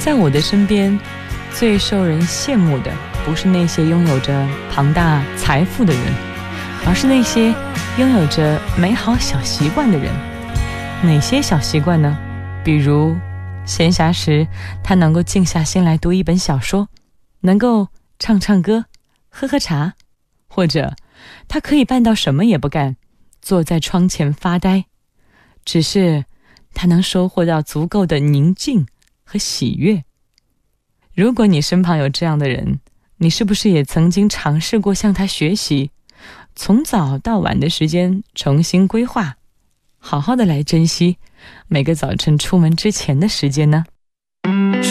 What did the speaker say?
在我的身边，最受人羡慕的不是那些拥有着庞大财富的人，而是那些拥有着美好小习惯的人。哪些小习惯呢？比如闲暇时他能够静下心来读一本小说，能够唱唱歌，喝喝茶，或者他可以办到什么也不干，坐在窗前发呆，只是他能收获到足够的宁静和喜悦。如果你身旁有这样的人，你是不是也曾经尝试过向他学习，从早到晚的时间重新规划，好好的来珍惜每个早晨出门之前的时间呢？